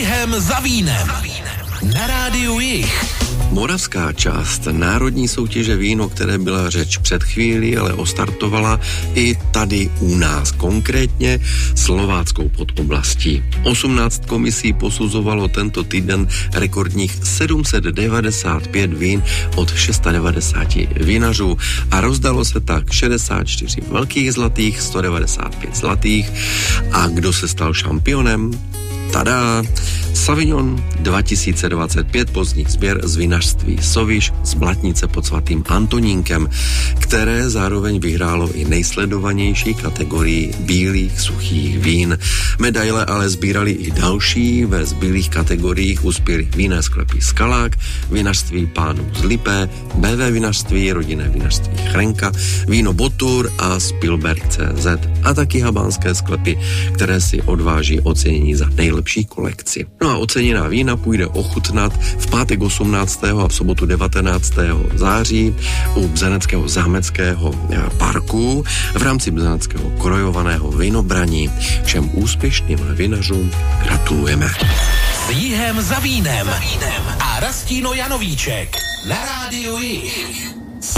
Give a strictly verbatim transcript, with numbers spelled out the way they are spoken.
Jihem za vínem. Na rádiu Jih. Moravská část národní soutěže víno, které byla řeč před chvílí, ale ostartovala i tady u nás, konkrétně slováckou podoblastí. osmnáct komisí posuzovalo tento týden rekordních sedm set devadesát pět vín od devadesát šest vinařů a rozdalo se tak šedesát čtyři velkých zlatých, sto devadesát pět zlatých. A kdo se stal šampionem? Tada! Sauvignon dva tisíce dvacet pět, pozdní sběr z vinařství Soviš z Blatnice pod svatým Antonínkem, které zároveň vyhrálo i nejsledovanější kategorii bílých suchých vín. Medaile ale sbírali i další, ve zbylých kategoriích uspěli víné sklepy Skalák, vinařství Pánů z Lipé, bé vé vinařství, rodinné vinařství Chrenka, víno Botur a Spielberg tečka cé zet a taky habánské sklepy, které si odváží ocenění za nejlepší kolekci. No a oceněná vína půjde ochutnat v pátek osmnáctého a v sobotu devatenáctého září u Bzeneckého zámeckého parku v rámci Bzeneckého krojovaného vinobraní. Všem úspěšným vinařům gratulujeme. S Jihem za vínem a Rastíno Janovíček na rádiu Jih.